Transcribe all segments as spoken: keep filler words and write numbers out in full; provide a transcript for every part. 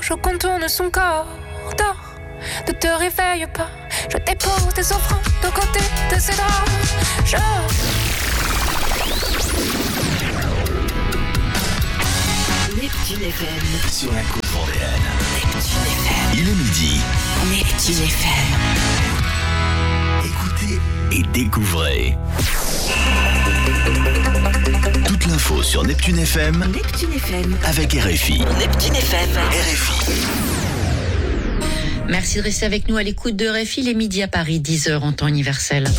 je contourne son corps. Dors, ne te réveille pas. Je dépose des offrandes de côté de ses draps. Je... Neptune F M. Sur la côte vendéenne. Neptune F M. Il est midi. Neptune F M. Écoutez et découvrez. Toute l'info sur Neptune F M. Neptune F M. Avec R F I. Neptune F M. R F I. Merci de rester avec nous à l'écoute de R F I, les midis à Paris, dix heures en temps universel.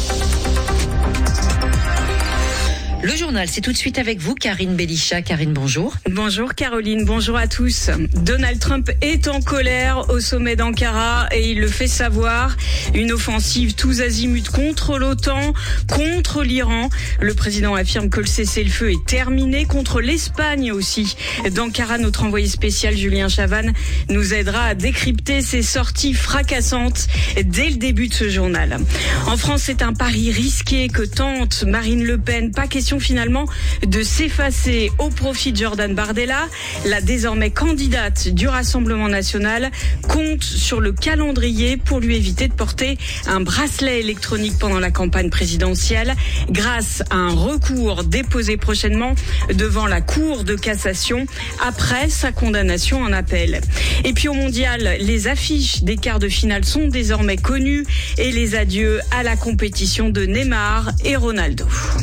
Le journal, c'est tout de suite avec vous, Karine Bélichat. Karine, bonjour. Bonjour Caroline, bonjour à tous. Donald Trump est en colère au sommet d'Ankara et il le fait savoir. Une offensive tous azimuts contre l'OTAN, contre l'Iran. Le président affirme que le cessez-le-feu est terminé, contre l'Espagne aussi. D'Ankara, notre envoyé spécial Julien Chavannes nous aidera à décrypter ces sorties fracassantes dès le début de ce journal. En France, c'est un pari risqué que tente Marine Le Pen. Pas question finalement de s'effacer au profit de Jordan Bardella. La désormais candidate du Rassemblement national compte sur le calendrier pour lui éviter de porter un bracelet électronique pendant la campagne présidentielle grâce à un recours déposé prochainement devant la Cour de cassation après sa condamnation en appel. Et puis au mondial, les affiches des quarts de finale sont désormais connues et les adieux à la compétition de Neymar et Ronaldo.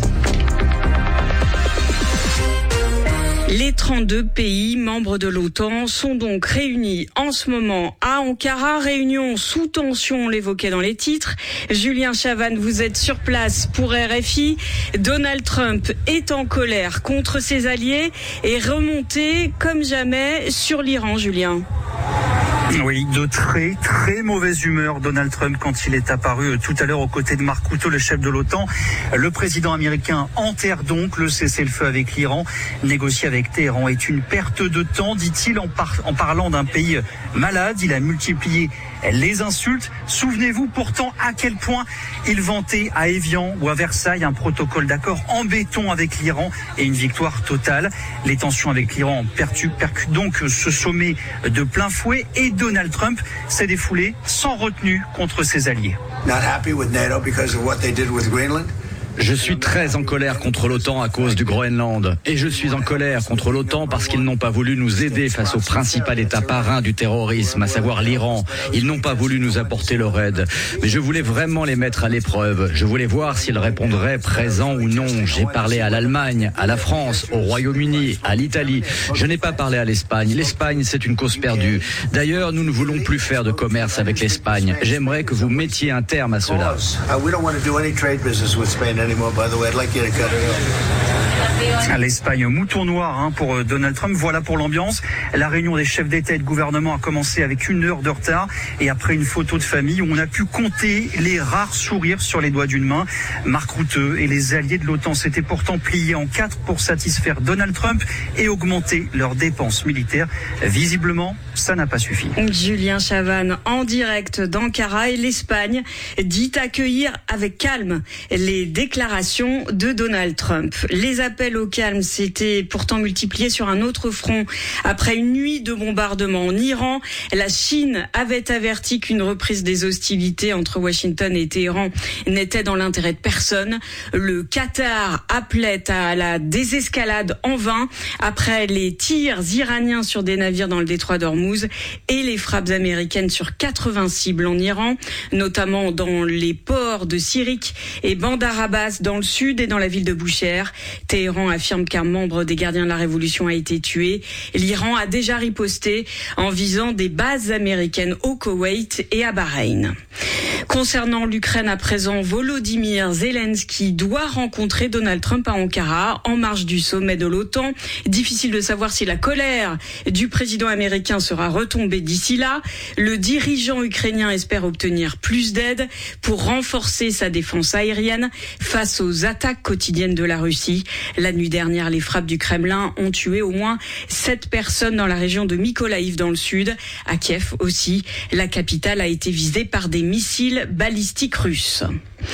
Les trente-deux pays membres de l'OTAN sont donc réunis en ce moment à Ankara. Réunion sous tension, on l'évoquait dans les titres. Julien Chavannes, vous êtes sur place pour R F I. Donald Trump est en colère contre ses alliés et remonté comme jamais sur l'Iran, Julien. Oui, de très très mauvaise humeur Donald Trump quand il est apparu tout à l'heure aux côtés de Mark Rutte, le chef de l'OTAN. Le président américain enterre donc le cessez-le-feu avec l'Iran. Négocier avec Téhéran est une perte de temps, dit-il, en, par- en parlant d'un pays malade. Il a multiplié les insultes. Souvenez-vous pourtant à quel point il vantait à Évian ou à Versailles un protocole d'accord en béton avec l'Iran et une victoire totale. Les tensions avec l'Iran percutent percu- donc ce sommet de plein fouet et Donald Trump s'est défoulé sans retenue contre ses alliés. Not happy with NATO because of what they did with Greenland? Je suis très en colère contre l'OTAN à cause du Groenland. Et je suis en colère contre l'OTAN parce qu'ils n'ont pas voulu nous aider face au principal État parrain du terrorisme, à savoir l'Iran. Ils n'ont pas voulu nous apporter leur aide. Mais je voulais vraiment les mettre à l'épreuve. Je voulais voir s'ils répondraient présent ou non. J'ai parlé à l'Allemagne, à la France, au Royaume-Uni, à l'Italie. Je n'ai pas parlé à l'Espagne. L'Espagne, c'est une cause perdue. D'ailleurs, nous ne voulons plus faire de commerce avec l'Espagne. J'aimerais que vous mettiez un terme à cela. L'Espagne, mouton noir hein, pour Donald Trump. Voilà pour l'ambiance. La réunion des chefs d'État et de gouvernement a commencé avec une heure de retard et après une photo de famille où on a pu compter les rares sourires sur les doigts d'une main. Mark Rutte et les alliés de l'OTAN s'étaient pourtant pliés en quatre pour satisfaire Donald Trump et augmenter leurs dépenses militaires. Visiblement, ça n'a pas suffi. Julien Chavannes en direct d'Ankara et l'Espagne dit accueillir avec calme les déclarations de Donald Trump. Les appels au calme s'étaient pourtant multipliés sur un autre front. Après une nuit de bombardements en Iran, la Chine avait averti qu'une reprise des hostilités entre Washington et Téhéran n'était dans l'intérêt de personne. Le Qatar appelait à la désescalade en vain après les tirs iraniens sur des navires dans le détroit d'Ormuz et les frappes américaines sur quatre-vingts cibles en Iran, notamment dans les ports de Sirik et Bandar Abbas dans le sud et dans la ville de Boucher. Téhéran affirme qu'un membre des gardiens de la révolution a été tué. L'Iran a déjà riposté en visant des bases américaines au Koweït et à Bahreïn. Concernant l'Ukraine à présent, Volodymyr Zelensky doit rencontrer Donald Trump à Ankara en marge du sommet de l'OTAN. Difficile de savoir si la colère du président américain sera retombée d'ici là. Le dirigeant ukrainien espère obtenir plus d'aide pour renforcer sa défense aérienne face aux attaques quotidiennes de la Russie. La nuit dernière, les frappes du Kremlin ont tué au moins sept personnes dans la région de Mykolaïv dans le sud. À Kiev aussi, la capitale a été visée par des missiles balistiques russes.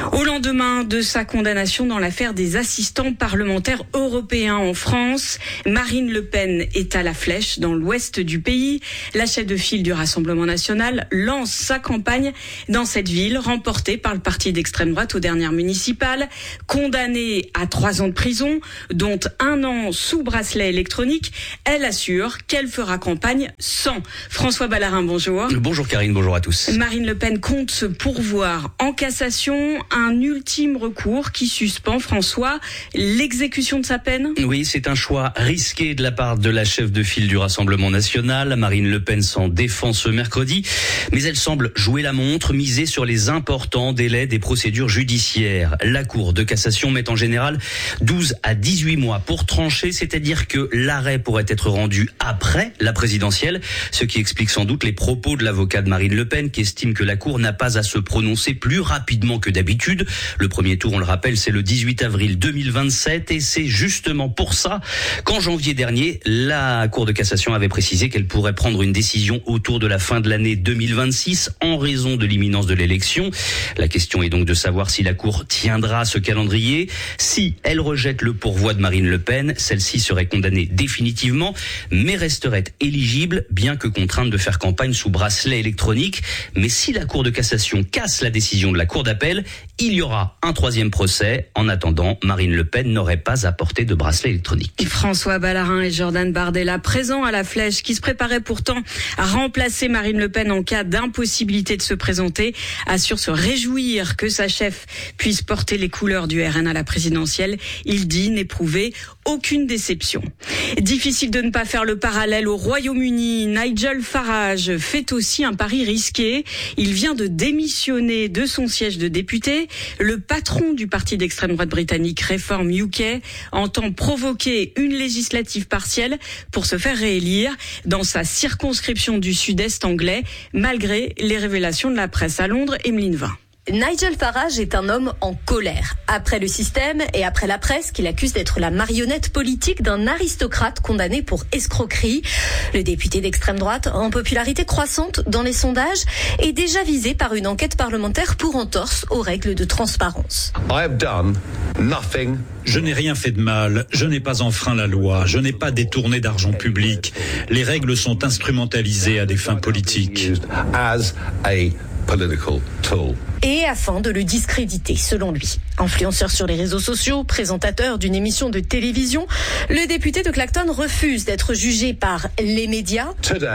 Au lendemain de sa condamnation dans l'affaire des assistants parlementaires européens en France, Marine Le Pen est à la Flèche, dans l'ouest du pays. La chef de file du Rassemblement national lance sa campagne dans cette ville, remportée par le parti d'extrême droite aux dernières municipales. Condamnée à trois ans de prison, dont un an sous bracelet électronique, elle assure qu'elle fera campagne sans. François Ballarin, bonjour. Bonjour Karine, bonjour à tous. Marine Le Pen compte se pourvoir en cassation, un ultime recours qui suspend, François, l'exécution de sa peine. Oui, c'est un choix risqué de la part de la chef de file du Rassemblement national. Marine Le Pen s'en défend ce mercredi, mais elle semble jouer la montre, miser sur les importants délais des procédures judiciaires. La Cour de cassation met en général douze à dix-huit mois pour trancher, c'est-à-dire que l'arrêt pourrait être rendu après la présidentielle, ce qui explique sans doute les propos de l'avocat de Marine Le Pen qui estime que la Cour n'a pas à se prononcer plus rapidement que d'habitude. Le premier tour, on le rappelle, c'est le dix-huit avril deux mille vingt-sept et c'est justement pour ça qu'en janvier dernier, la Cour de cassation avait précisé qu'elle pourrait prendre une décision autour de la fin de l'année deux mille vingt-six en raison de l'imminence de l'élection. La question est donc de savoir si la Cour tiendra ce calendrier. Si elle rejette le pourvoi de Marine Le Pen, celle-ci serait condamnée définitivement, mais resterait éligible, bien que contrainte de faire campagne sous bracelet électronique. Mais si la Cour de cassation casse la décision de la Cour d'appel, il y aura un troisième procès. En attendant, Marine Le Pen n'aurait pas apporté de bracelet électronique. François Ballarin et Jordan Bardella, présents à la Flèche, qui se préparaient pourtant à remplacer Marine Le Pen en cas d'impossibilité de se présenter, assurent se réjouir que sa chef puisse porter les couleurs du R N à la présidentielle. Il dit n'éprouver aucune déception. Difficile de ne pas faire le parallèle au Royaume-Uni. Nigel Farage fait aussi un pari risqué. Il vient de démissionner de son siège de député. Le patron du parti d'extrême droite britannique Reform U K entend provoquer une législative partielle pour se faire réélire dans sa circonscription du sud-est anglais, malgré les révélations de la presse. À Londres, Emeline Vin. Nigel Farage est un homme en colère. Après le système et après la presse qu'il accuse d'être la marionnette politique d'un aristocrate condamné pour escroquerie. Le député d'extrême droite, en popularité croissante dans les sondages, est déjà visé par une enquête parlementaire pour entorse aux règles de transparence. I have done nothing. Je n'ai rien fait de mal, je n'ai pas enfreint la loi, je n'ai pas détourné d'argent public. Les règles sont instrumentalisées à des fins politiques. As a political tool. Et afin de le discréditer, selon lui. Influenceur sur les réseaux sociaux, présentateur d'une émission de télévision, le député de Clacton refuse d'être jugé par les médias.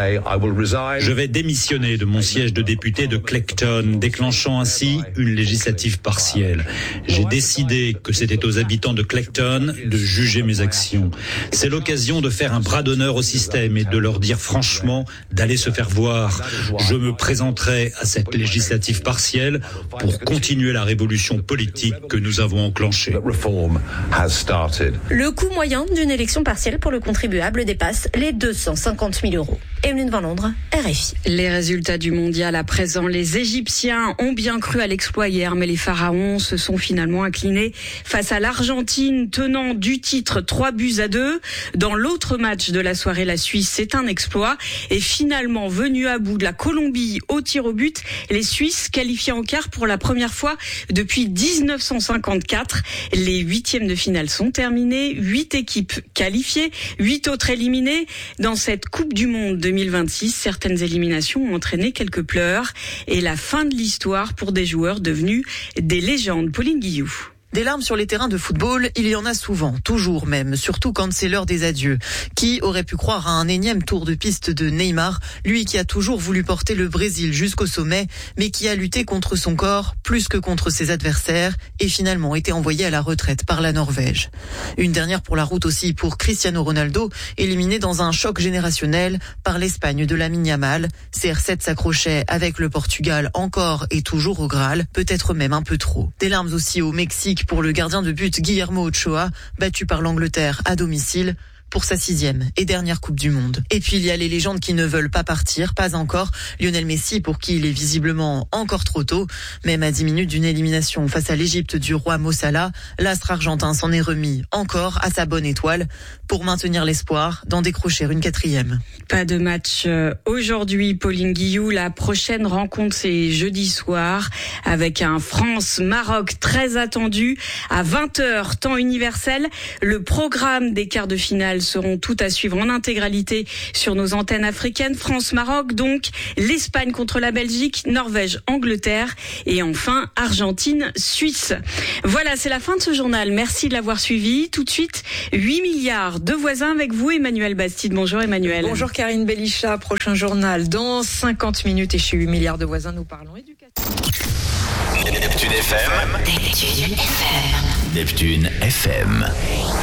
Je vais démissionner de mon siège de député de Clacton, déclenchant ainsi une législative partielle. J'ai décidé que c'était aux habitants de Clacton de juger mes actions. C'est l'occasion de faire un bras d'honneur au système et de leur dire franchement d'aller se faire voir. Je me présenterai à cette législative partielle pour continuer la révolution politique que nous avons enclenchée. Le coût moyen d'une élection partielle pour le contribuable dépasse les deux cent cinquante mille euros. Emeline Van Londres, R F I. Les résultats du mondial à présent. Les Égyptiens ont bien cru à l'exploit hier, mais les pharaons se sont finalement inclinés face à l'Argentine, tenant du titre trois buts à deux. Dans l'autre match de la soirée, la Suisse, c'est un exploit. Et finalement, venu à bout de la Colombie au tir au but, les Suisses qualifiés en quart pour la première fois depuis dix-neuf cent cinquante-quatre. Les huitièmes de finale sont terminés. Huit équipes qualifiées, huit autres éliminées. Dans cette Coupe du Monde deux mille vingt-six, certaines éliminations ont entraîné quelques pleurs et la fin de l'histoire pour des joueurs devenus des légendes. Pauline Guillou. Des larmes sur les terrains de football, il y en a souvent, toujours même, surtout quand c'est l'heure des adieux. Qui aurait pu croire à un énième tour de piste de Neymar, lui qui a toujours voulu porter le Brésil jusqu'au sommet, mais qui a lutté contre son corps plus que contre ses adversaires et finalement été envoyé à la retraite par la Norvège. Une dernière pour la route aussi pour Cristiano Ronaldo, éliminé dans un choc générationnel par l'Espagne de Lamine Yamal. C R sept s'accrochait avec le Portugal encore et toujours au Graal, peut-être même un peu trop. Des larmes aussi au Mexique pour le gardien de but Guillermo Ochoa, battu par l'Angleterre à domicile. pour sa sixième et dernière Coupe du Monde. Et puis il y a les légendes qui ne veulent pas partir, pas encore. Lionel Messi, pour qui il est visiblement encore trop tôt. Même à dix minutes d'une élimination face à l'Égypte du roi Mo Salah, l'astre argentin s'en est remis encore à sa bonne étoile pour maintenir l'espoir d'en décrocher une quatrième. Pas de match aujourd'hui, Pauline Guillou. La prochaine rencontre, c'est jeudi soir avec un France-Maroc très attendu à vingt heures, temps universel. Le programme des quarts de finale seront tout à suivre en intégralité sur nos antennes africaines. France-Maroc, donc, l'Espagne contre la Belgique, Norvège-Angleterre et enfin Argentine-Suisse. Voilà, c'est la fin de ce journal. Merci de l'avoir suivi. Tout de suite, huit milliards de voisins avec vous, Emmanuel Bastide. Bonjour Emmanuel. Bonjour Karine Belichat. Prochain journal dans cinquante minutes et chez huit milliards de voisins, nous parlons éducation. Neptune F M. Neptune F M. Neptune F M.